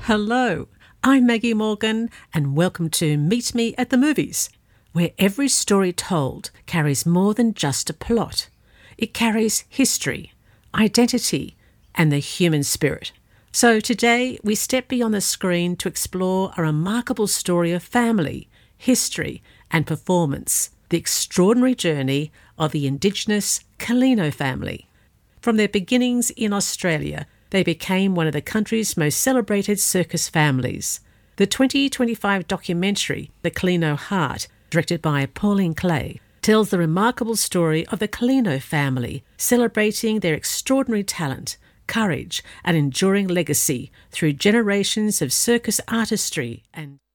Hello, I'm Maggie Morgan and welcome to Meet Me at the Movies, where every story told carries more than just a plot. It carries history, identity and the human spirit. So today we step beyond the screen to explore a remarkable story of family, history and performance, the extraordinary journey of the Indigenous Killino family. From their beginnings in Australia, they became one of the country's most celebrated circus families. The 2025 documentary, The Killino Heart, directed by Pauline Clay, tells the remarkable story of the Killino family, celebrating their extraordinary talent, courage and enduring legacy through generations of circus artistry and